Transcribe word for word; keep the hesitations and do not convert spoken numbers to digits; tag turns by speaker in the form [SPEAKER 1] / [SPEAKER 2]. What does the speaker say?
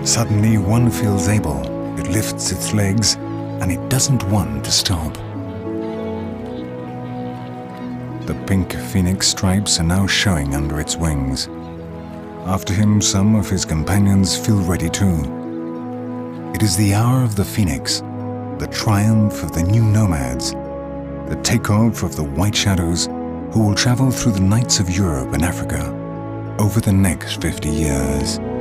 [SPEAKER 1] Suddenly, one feels able. It lifts its legs, and it doesn't want to stop. The pink phoenix stripes are now showing under its wings. After him, some of his companions feel ready too. It is the hour of the phoenix, the triumph of the new nomads, the takeoff of the white shadows who will travel through the nights of Europe and Africa over the next fifty years.